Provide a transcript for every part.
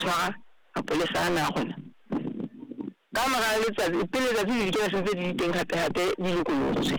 tshwara mapolesa ana gona ka mara letsatsi pele tsa di ke se di teng gape di lekolotswe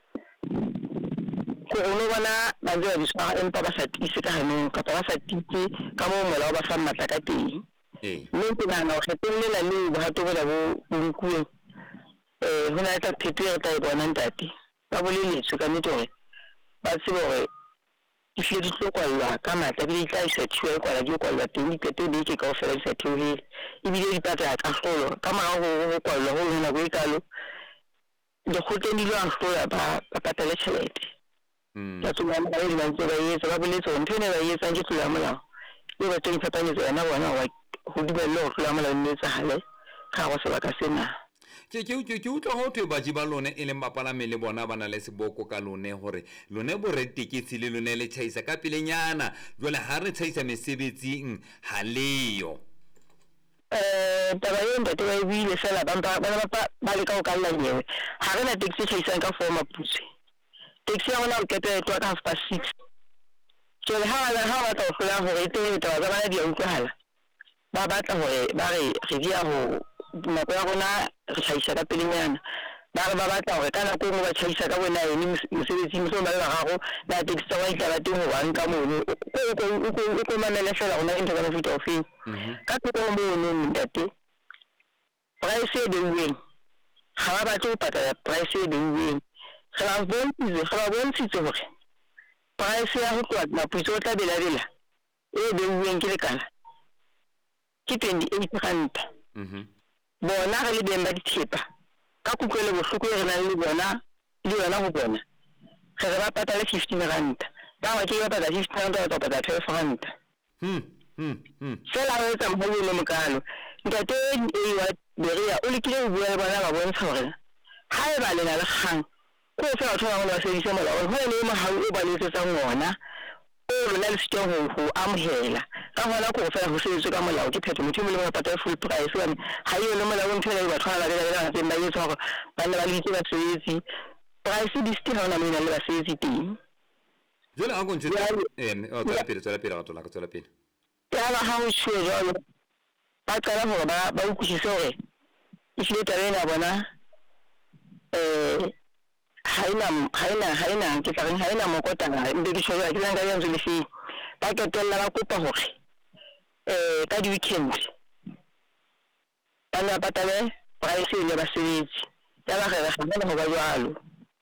go no bona ba di tshwara empa ba sa tise ka hanong ka ba sa tise ka mo molao ba fa matla ka teng mme ke nana go fetolela le ba to ba bo nkuwe hona tla phepere ta bona ntate ba boleletse ka nnete ba tsebo gore if di tlokwalla ka matla di tla isa tshwe kwa di kwalla teng di pete di ke ka o fela sa theohe e bile di pata ka golo ka mara go kwalla go nna go ikalo di khoteng di lwa hloya ba patale tšhelete ya tsoma ba di bantse ba yetsa ba boletse ntho ne ba yetsa ke tlola molao le ba tseng tsapane tsena bona wa go dibello go tlola molao ne tsa hale ka go se ba ka sena ke utlwa go thwe baji ba lone e leng bapalame le bona ba na le seboko ka lone gore lone bore teketsi le lone le tšhaisa ka pelenyana jole ha re tšhaisa mesebetsing ha leyo taba ye ntate ba e buile fela ba le ka o ka nyewe ha re na taxi tšhaisang ka forma putse taxi ya rona o kete twa ka 6:30 jole ha ba tla go hlola gore teng taba tsa bana di a utlwahala ba batla gore ba re dia go nako ya rona re tšhaisa ka pelenyana ba re ba batla gore ka nako mo ba tšhaisa ka bona ene mosebetsing so ba le gago ba taxi tsa wa itla teng go banka mono o mamele fela gona into ka mofuta ofeng ka toko mo no ntate price e beuweng ga ba batla go patala price e beuweng ga ba bontshitse gore price ya go tloa maputso o tla bela e beuweng ke lekala ke 28 ranta bona ga le beng ba dithepa ka kutlwele bohloko re na le bona le yona go bona re ba patala 15 ranta ba wa ke ba patala 15 ranta ba patala 12 ranta fela re tsa mo le mokalo ntate e wa beria o le kile go bua bona ba bontsha gore ha e ba le na le kgang ko fa o tswa go se ditse molao go le mo ha o ba le tsa ngwana o le le sitse go amhela ka gona go fela go se ka molao ke phetho motho mo le patala full price wa ha yo le molao ntse le ba tshwana la teng ba yetsa go ba le ba le ba sebetsi price di sti ha ona mo le ba sebetsi teng jole a go ntse tsela pele ga tsela pele ya ba ha o tshwe jalo ba tsala gore ba utlwisise gore e tle tare na bona haina ke tla reng haina mokotana mme ke shoya ke langa ya nzule fi ba ke tella ba kopa hore ka di weekend bana patale price le ba sebetsi ya ba re ga go ba jalo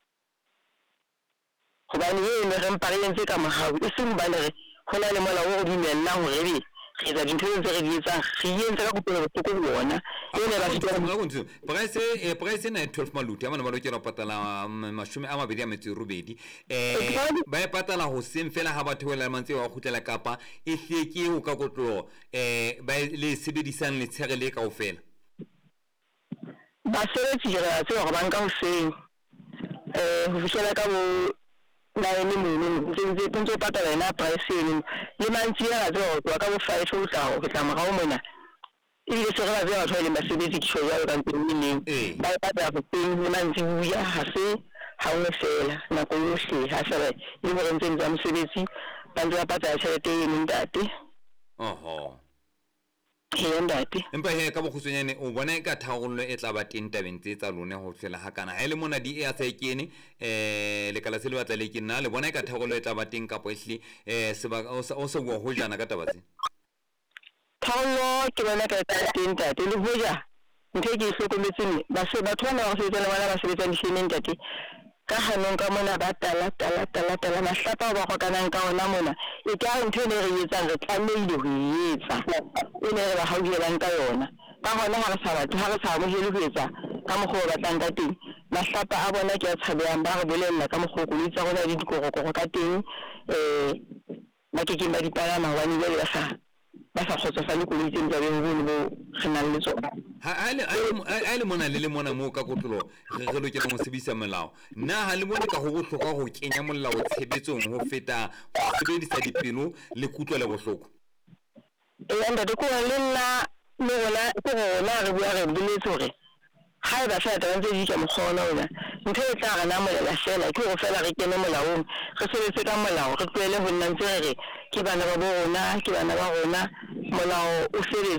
go ba ni e re mpalentse ka mahao e seng ba le gona le mola o dumella hore re tsa dintho tse re di etsang re yentse ka kopela botoko bona e ne ba se price na 12 maluti amana ba lo kera patala mashome a mabedi a metso robedi ba e patala ho seng fela ha batho wela mantse wa khutela kapa e hleke o ka kotlo ba le sebedisang le tshege le kaofela ba sebetsi ra tse go banka ho seng ho fihlela ka bo la ene mo ntse patala ena price le mantsi ya go ka bo 5 o tla go tla mo mona e le se ga ba tswa le basebetsi tsho ya ka nteng ba patala go teng le mantsi buya ha se ha o fela na go yohle ha se le go ntse ntse mosebetsi ba ntse ba patala tšhelete e ntate ndate empa he ka bokhutsonyane o bona ka thagollo e tla ba teng tabeng tse tsa lone go tlela ha kana ha ile mona di e sa ikene le kala se le batla le ke nna le bona ka thagollo e tla ba teng ka poehli seba o se bua ho jana ka tabatse thagollo ke bona ka teng tate le boja nthe ke hlokometseng ba se batho ba na go setela bana ba sebetsa machine ntate ka hanong ka mona ba tala mahlapa ba go kanang ka ona mona e ka ntho ne re etsa re tlamehile ho etsa e ne re ba haujelang ka yona ka hona ha re sa batho ha re sa mo hile ho etsa ka mogho ba tlang ka teng mahlapa a bona ke a tshabeang ba re bolella ka mogho go itsa gona le dikorokoro ka teng ba ke ba dipalama wa ni le ba sa khotsa le koloi tse ntse bo khana le tsona ha le mona le mona mo ka kotlolo re lokela mo sebisa molao nna ha le mona ka go botlhokwa go kenya molao tshebetsong ho feta go sebedisa dipelo le kutlwa le bohloko nda de ko le nna le wala ko na re bua re boletse hore ha ba sa tla ntse di ka mogona ona ntho e tla ga na molela fela ke go fela re kene molaong re sebetse ka molao re tlwele ho nna ntse re ke bana ba bona ke bana ba rona molao o sebetsa